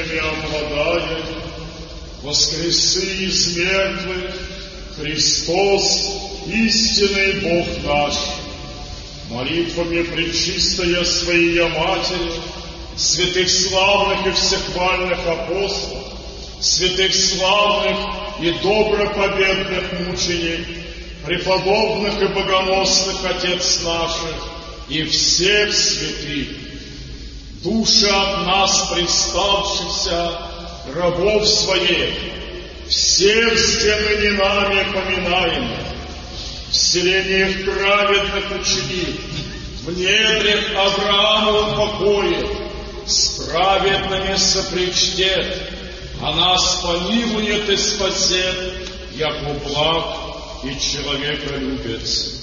блаженными обладает, воскреси из мертвых, Христос, истинный Бог наш. Молитвами пречистая Своя Матери, святых славных и всехвальных апостолов, святых славных и добропобедных мученик, преподобных и богоносных Отец наших и всех святых, души от нас приставшихся, рабов Своих, всех с ныне нами поминаемых, в селениях праведных ученик, в недрях Аврааму покое, с праведными сопричтет, а нас помилует и спасет, яко благ и человеколюбец.